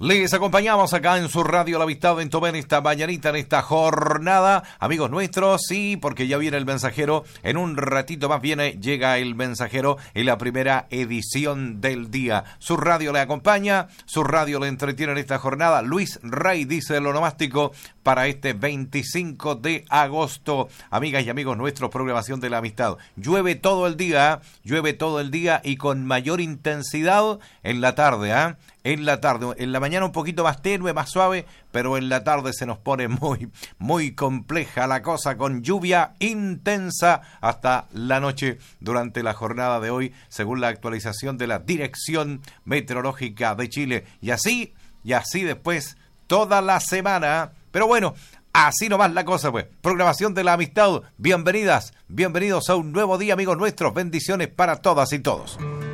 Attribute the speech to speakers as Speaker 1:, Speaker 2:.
Speaker 1: Les acompañamos acá en su radio La Amistad en Tomé en esta mañanita, en esta jornada. Amigos nuestros, sí, porque ya viene el mensajero. En un ratito más llega el mensajero en la primera edición del día. Su radio le acompaña, su radio le entretiene en esta jornada. Luis Rey dice el onomástico para este 25 de agosto. Amigas y amigos nuestros, programación de La Amistad. Llueve todo el día y con mayor intensidad en la tarde, En la tarde, en la mañana un poquito más tenue, más suave, pero en la tarde se nos pone muy compleja la cosa, con lluvia intensa hasta la noche durante la jornada de hoy, según la actualización de la Dirección Meteorológica de Chile. Y así después toda la semana. Pero bueno, así nomás la cosa, pues. Programación de La Amistad. Bienvenidos a un nuevo día, amigos nuestros. Bendiciones para todas y todos.